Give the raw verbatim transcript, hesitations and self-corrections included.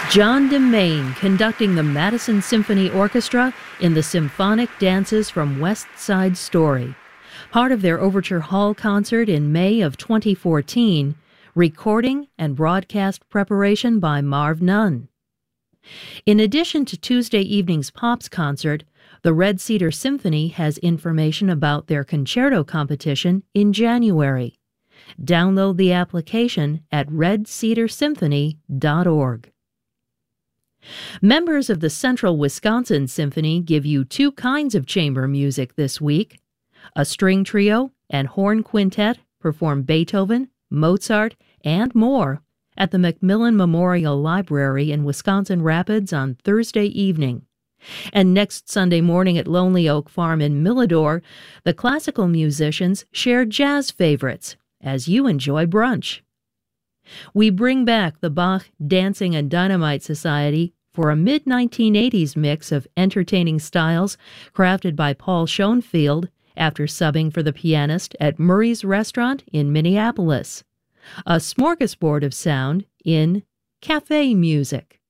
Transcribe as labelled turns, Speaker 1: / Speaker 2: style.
Speaker 1: John DeMaine conducting the Madison Symphony Orchestra in the Symphonic Dances from West Side Story, part of their Overture Hall concert in May of twenty fourteen, recording and broadcast preparation by Marv Nunn. In addition to Tuesday evening's Pops concert, the Red Cedar Symphony has information about their concerto competition in January. Download the application at red cedar symphony dot org. Members of the Central Wisconsin Symphony give you two kinds of chamber music this week. A string trio and horn quintet perform Beethoven, Mozart, and more at the Macmillan Memorial Library in Wisconsin Rapids on Thursday evening. And next Sunday morning at Lonely Oak Farm in Milladore, the classical musicians share jazz favorites as you enjoy brunch. We bring back the Bach Dancing and Dynamite Society for a mid nineteen eighties mix of entertaining styles crafted by Paul Schoenfield after subbing for the pianist at Murray's Restaurant in Minneapolis. A smorgasbord of sound in Cafe Music.